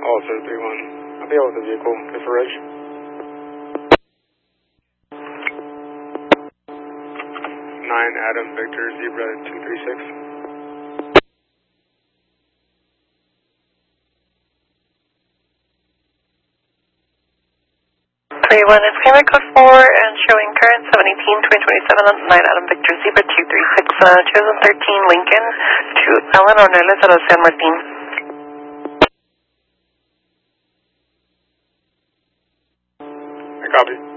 Also 3-1. I'll be out with the vehicle. Good for Reg. 9 Adam Victor Zebra 236. 31 is camera code 4 and showing current 718-2027 on 9 Adam Victor Zebra 236, chosen 13 Lincoln to Ellen Ornelas out of San Martin. I copy.